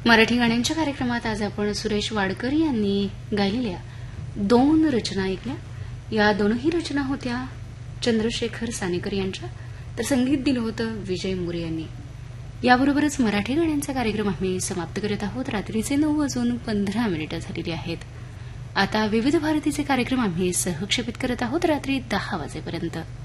मराठी गाण्यांच्या कार्यक्रमात आज आपण सुरेश वाडकर यांनी गायलेल्या 2 रचना ऐकल्या. या दोनही रचना होत्या चंद्रशेखर सानेकर यांच्या, तर संगीत दिलं होतं विजय मोरे यांनी. याबरोबरच मराठी गाण्यांचा कार्यक्रम आम्ही समाप्त करत आहोत. रात्रीचे 9:15 झालेली आहेत. आता विविध भारतीचे कार्यक्रम आम्ही सहक्षेपित करत आहोत रात्री 10 वाजेपर्यंत.